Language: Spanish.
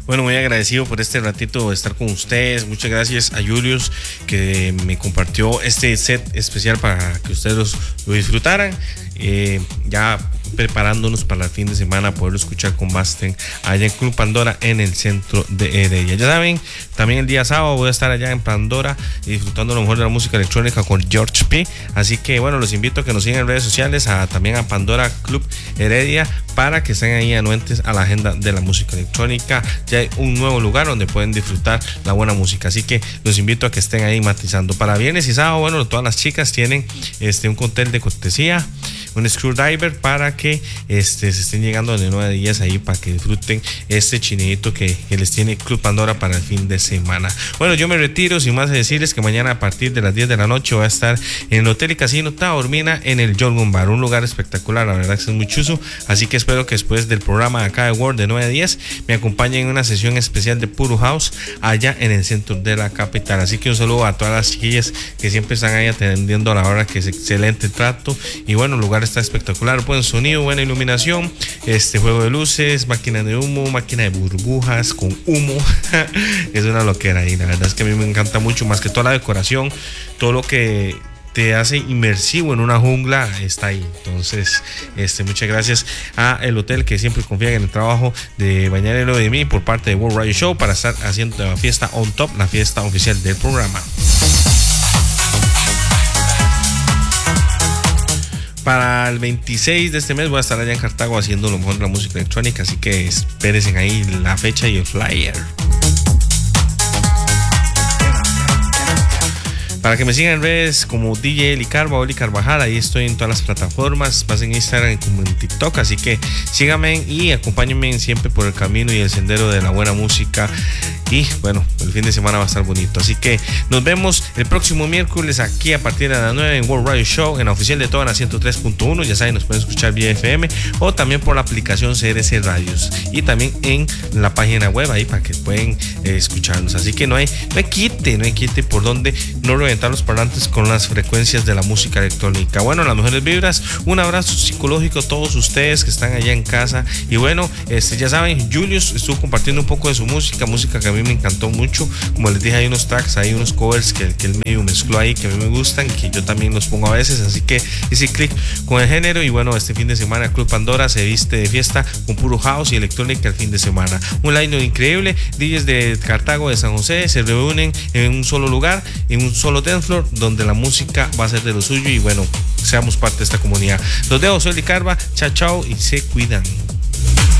Bueno, muy agradecido por este ratito de estar con ustedes. Muchas gracias a Julius que me compartió este set especial para que ustedes lo disfrutaran. Ya preparándonos para el fin de semana poder escuchar con Basten allá en Club Pandora en el centro de Heredia. Ya saben, también el día sábado voy a estar allá en Pandora disfrutando lo mejor de la música electrónica con George P. Así que bueno, los invito a que nos sigan en redes sociales, también a Pandora Club Heredia, para que estén ahí anuentes a la agenda de la música electrónica. Ya hay un nuevo lugar donde pueden disfrutar la buena música, así que los invito a que estén ahí matizando. Para viernes y sábado, bueno, todas las chicas tienen un cóctel de cortesía, un screwdriver, para que se estén llegando de 9 a 10 ahí para que disfruten este chineito que les tiene Club Pandora para el fin de semana. Bueno, yo me retiro sin más decirles que mañana a partir de las 10 de la noche voy a estar en el Hotel y Casino Taormina en el Jorgun Bar, un lugar espectacular, la verdad que es muy chuzo, así que espero que después del programa acá de World de 9 a 10 me acompañen en una sesión especial de Puro House allá en el centro de la capital. Así que un saludo a todas las chiquillas que siempre están ahí atendiendo a la hora, que es excelente trato, y bueno, el lugar está espectacular, buen sonido, buena iluminación, juego de luces, máquina de humo, máquina de burbujas con humo. Es una loquera y la verdad es que a mí me encanta mucho, más que toda la decoración, todo lo que te hace inmersivo en una jungla está ahí. Entonces, muchas gracias a el hotel que siempre confía en el trabajo de Bañarelo de mí por parte de World Radio Show para estar haciendo la fiesta on top, la fiesta oficial del programa. Para el 26 de este mes voy a estar allá en Cartago haciendo lo mejor de la música electrónica, así que espérense ahí la fecha y el flyer. Para que me sigan en redes como DJ Eli Carva o Eli Carvajal, ahí estoy en todas las plataformas, más en Instagram como en TikTok, así que síganme y acompáñenme siempre por el camino y el sendero de la buena música. Y bueno, el fin de semana va a estar bonito, así que nos vemos el próximo miércoles aquí a partir de las 9 en World Radio Show, en la oficial de Tona 103.1. Ya saben, nos pueden escuchar vía FM o también por la aplicación CRC Radios y también en la página web ahí para que pueden escucharnos. Así que no hay quite por donde no reventar los parlantes con las frecuencias de la música electrónica. Bueno, las mejores vibras, un abrazo psicológico a todos ustedes que están allá en casa. Y bueno, ya saben, Julius estuvo compartiendo un poco de su música que a mí me encantó mucho. Como les dije, hay unos tracks, hay unos covers que él medio mezcló ahí que a mí me gustan, que yo también los pongo a veces, así que hice clic con el género. Y bueno, este fin de semana Club Pandora se viste de fiesta con puro house y electrónica el fin de semana. Un line increíble, DJs de Cartago, de San José se reúnen en un solo lugar, en un solo dance floor, donde la música va a ser de lo suyo. Y bueno, seamos parte de esta comunidad. Los dejo, soy Eli Carva, chao y se cuidan.